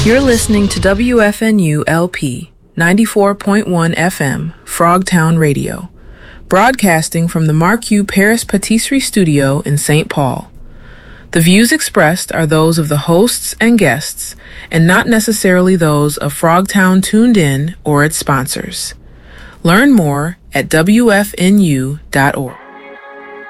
You're listening to WFNU LP 94.1 FM, Frogtown Radio, broadcasting from the Mark U. Paris Patisserie Studio in St. Paul. The views expressed are those of the hosts and guests, and not necessarily those of Frogtown Tuned In or its sponsors. Learn more at WFNU.org.